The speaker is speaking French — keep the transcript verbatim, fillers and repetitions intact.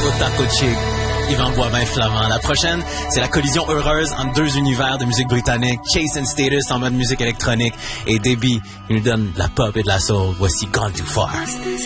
Taco Chick, Yvan Boivin Flamand. La prochaine, c'est la collision heureuse entre deux univers de musique britannique, Chase and Status en mode musique électronique et Debbie, il nous donne de la pop et de la soul. Voici Gone Too Far.